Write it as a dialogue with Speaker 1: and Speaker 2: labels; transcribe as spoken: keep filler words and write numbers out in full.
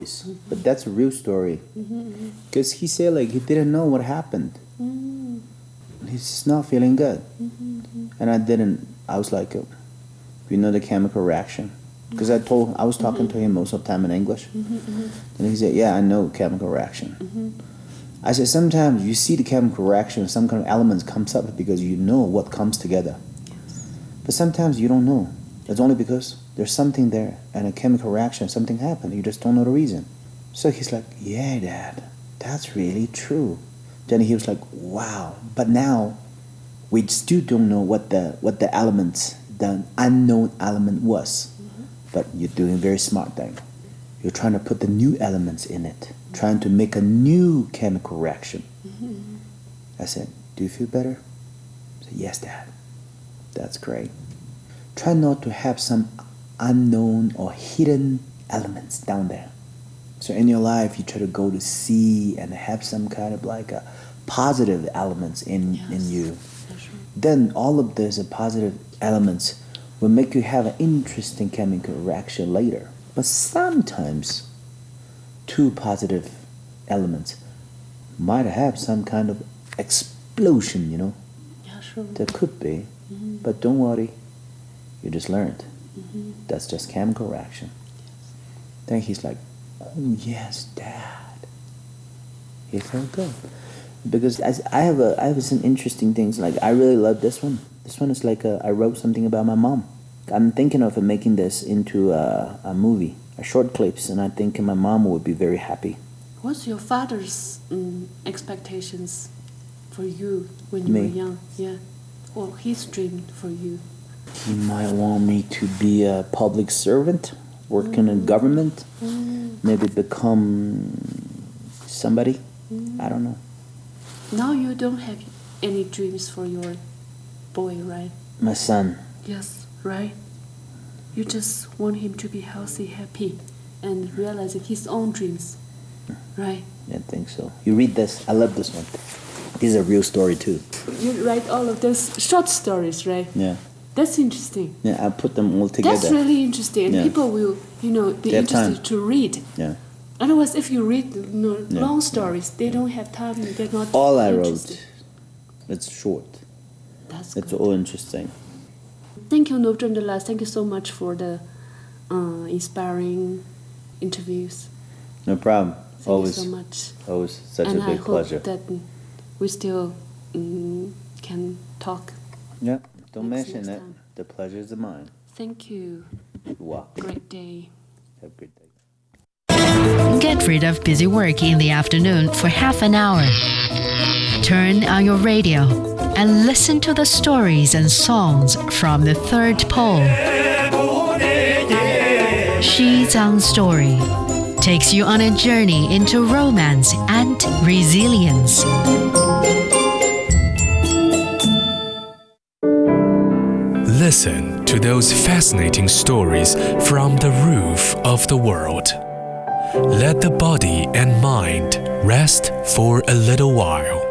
Speaker 1: But that's a real story. Because he said like he didn't know what happened. He's just not feeling good. And I didn't, I was like, uh, you know the chemical reaction? Because I told, I was talking to him most of the time in English. And he said, yeah, I know chemical reaction. I said, sometimes you see the chemical reaction, some kind of elements comes up because you know what comes together. But sometimes you don't know. It's only because there's something there and a chemical reaction, something happened. You just don't know the reason. So he's like, yeah, Dad, that's really true. Then he was like, wow. But now we still don't know what the what the element, the unknown element was. Mm-hmm. But you're doing a very smart thing. You're trying to put the new elements in it, trying to make a new chemical reaction. Mm-hmm. I said, do you feel better? I said, yes, Dad. That's great. Try not to have some unknown or hidden elements down there. So in your life, you try to go to see and have some kind of like a positive elements in, yes. in you. Sure. Then all of those positive elements will make you have an interesting chemical reaction later. But sometimes two positive elements might have some kind of explosion, you know.
Speaker 2: Yeah, sure.
Speaker 1: There could be.
Speaker 2: Mm-hmm.
Speaker 1: But don't worry. You just learned.
Speaker 2: Mm-hmm.
Speaker 1: That's just chemical reaction. Yes. Then he's like, oh yes, Dad. He felt good. Because as I have a I have some interesting things. Like I really love this one. This one is like a, I wrote something about my mom. I'm thinking of making this into a, a movie, a short clips, and I think my mom would be very happy.
Speaker 2: What's your father's um, expectations for you when you
Speaker 1: Me?
Speaker 2: were young? Yeah, or his dream for you?
Speaker 1: He might want me to be a public servant, working mm. in government, mm. maybe become somebody. Mm. I don't know.
Speaker 2: Now you don't have any dreams for your boy, right?
Speaker 1: My son.
Speaker 2: Yes, right? You just want him to be healthy, happy, and realizing his own dreams, right?
Speaker 1: Yeah, I think so. You read this. I love this one. This is a real story too.
Speaker 2: You write all of those short stories, right?
Speaker 1: Yeah.
Speaker 2: That's interesting.
Speaker 1: Yeah, I put them all together.
Speaker 2: That's really interesting, and yeah. people will, you know, be interested time. to read.
Speaker 1: Yeah.
Speaker 2: Otherwise, if you read you know,
Speaker 1: yeah.
Speaker 2: long stories, they don't have time. They're not.
Speaker 1: All I
Speaker 2: interested.
Speaker 1: wrote, it's short.
Speaker 2: That's
Speaker 1: It's
Speaker 2: good.
Speaker 1: all interesting.
Speaker 2: Thank you, Novdram Delas. Thank you so much for the uh, inspiring interviews.
Speaker 1: No problem.
Speaker 2: Thank
Speaker 1: always,
Speaker 2: you so much.
Speaker 1: Always such
Speaker 2: and
Speaker 1: a big
Speaker 2: I
Speaker 1: pleasure.
Speaker 2: And I hope that we still um, can talk.
Speaker 1: Yeah, don't
Speaker 2: next,
Speaker 1: mention
Speaker 2: next
Speaker 1: it.
Speaker 2: time.
Speaker 1: The pleasure is mine.
Speaker 2: Thank you.
Speaker 1: You're welcome.
Speaker 2: Great day.
Speaker 1: Have a great day.
Speaker 3: Get rid of busy work in the afternoon for half an hour. Turn on your radio and listen to the stories and songs from the third pole. Xi Zhang Story takes you on a journey into romance and resilience.
Speaker 4: Listen to those fascinating stories from the roof of the world. Let the body and mind rest for a little while.